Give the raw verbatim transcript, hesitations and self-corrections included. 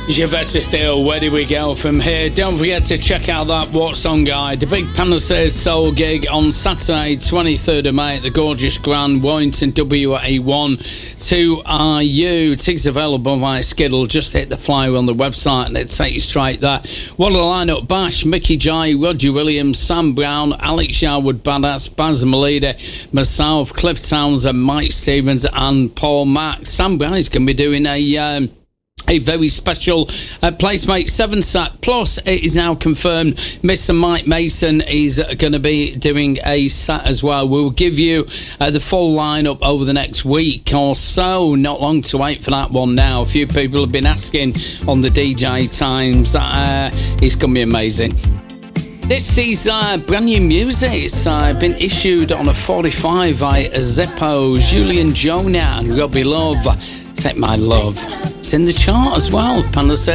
Giavetta Steel, where do we go from here? Don't forget to check out that What Song Guide. The Big Panda Says Soul gig on Saturday, twenty-third of May at the gorgeous Grand Warrington W A one two R U. Tickets available via Skiddle. Just hit the flyer on the website and it'll take you straight there. What a lineup. Bash, Mickey J, Roger Williams, Sam Brown, Alex Yarwood Badass, Baz Malida, myself, Cliff Townsend, Mike Stevens and Paul Mack. Sam Brown is going to be doing a... Um, A very special uh, Placemate seven set. Plus, it is now confirmed Mister Mike Mason is going to be doing a set as well. We'll give you uh, the full lineup over the next week or so. Not long to wait for that one now. A few people have been asking on the D J Times. Uh, it's going to be amazing. This is uh, brand new music. It's uh, been issued on a forty-five by Zippo, Julian Jonah and Robbie Love. Take My Love. It's in the chart as well. Panda says